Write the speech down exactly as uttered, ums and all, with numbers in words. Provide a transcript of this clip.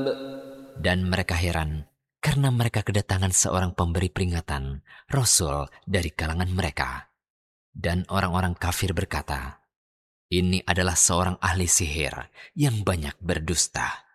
Dan mereka heran karena mereka kedatangan seorang pemberi peringatan, Rasul dari kalangan mereka. Dan orang-orang kafir berkata, "Ini adalah seorang ahli sihir yang banyak berdusta."